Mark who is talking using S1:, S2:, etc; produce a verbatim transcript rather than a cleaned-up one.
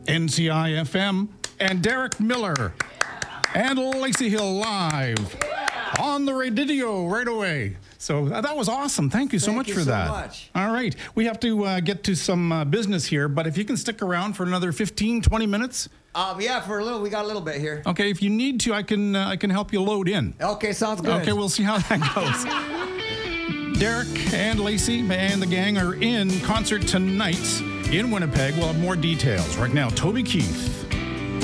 S1: N C I F M, and Derek Miller, and Lacey Hill live on the radio right away. So uh, that was awesome. Thank you so
S2: Thank
S1: much
S2: you
S1: for
S2: so
S1: that.
S2: much.
S1: All right. We have to uh, get to some uh, business here, but if you can stick around for another fifteen, twenty minutes.
S2: Um, yeah, for a little, we got a little bit here.
S1: Okay, if you need to, I can uh, I can help you load in.
S2: Okay, sounds good.
S1: Okay, we'll see how that goes. Derek and Lacey and the gang are in concert tonight in Winnipeg. We'll have more details. Right now, Toby Keith.